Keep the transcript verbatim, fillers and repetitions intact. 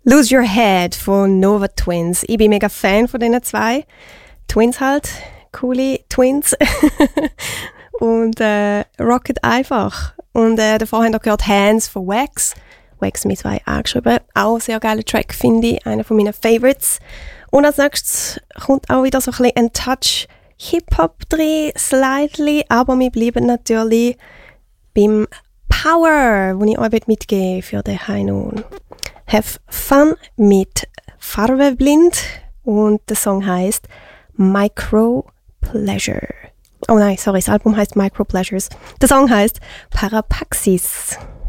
Lose Your Head von Nova Twins. Ich bin mega Fan von diesen zwei. Twins halt, coole Twins. Und äh, rocket einfach. Und äh, davor haben wir gehört Hands von Wax. Wax mit zwei A geschrieben. Auch ein sehr geiler Track, finde ich. Einer von meinen Favorites. Und als nächstes kommt auch wieder so ein bisschen ein Touch Hip-Hop drin, slightly. Aber wir bleiben natürlich beim Power, den ich euch mitgeben für den Heinun. Have Fun mit Farbeblind. Und der Song heißt Micro Pleasure. Oh nein, sorry, das Album heißt Micro Pleasures. Der Song heißt Parapaxis.